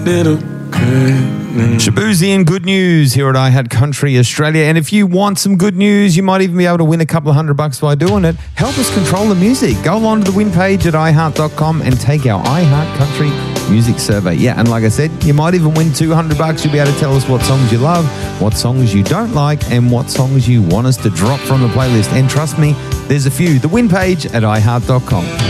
Shabuzi and Good News here at iHeart Country Australia. And if you want some good news, you might even be able to win a couple of $100 by doing it. Help us control the music. Go along to the win page at iHeart.com and take our iHeart Country Music Survey. Yeah, and like I said, you might even win $200. You'll be able to tell us what songs you love, what songs you don't like, and what songs you want us to drop from the playlist. And trust me, there's a few. The win page at iHeart.com.